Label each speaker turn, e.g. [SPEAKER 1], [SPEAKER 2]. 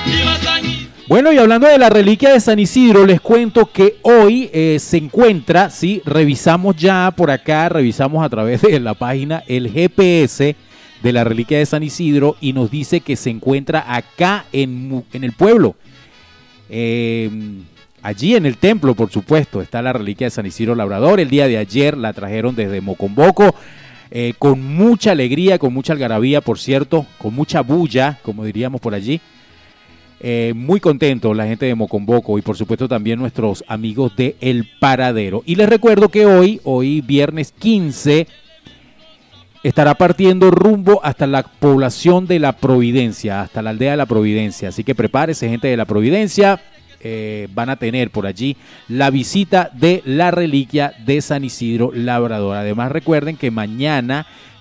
[SPEAKER 1] Bueno, y hablando de la reliquia de San Isidro, les cuento que hoy se encuentra, sí, revisamos ya por acá, revisamos a través de la página el GPS de la reliquia de San Isidro y nos dice que se encuentra acá en el pueblo. Allí en el templo, por supuesto, está la reliquia de San Isidro Labrador. El día de ayer la trajeron desde Mocomboco, con mucha alegría, con mucha algarabía, por cierto, con mucha bulla, como diríamos por allí. Muy contentos la gente de Mocomboco y por supuesto también nuestros amigos de El Paradero. Y les recuerdo que hoy viernes 15, estará partiendo rumbo hasta la población de La Providencia, hasta la aldea de La Providencia. Así que prepárese, gente de La Providencia. Van a tener por allí la visita de la reliquia de San Isidro Labrador. Además recuerden que mañana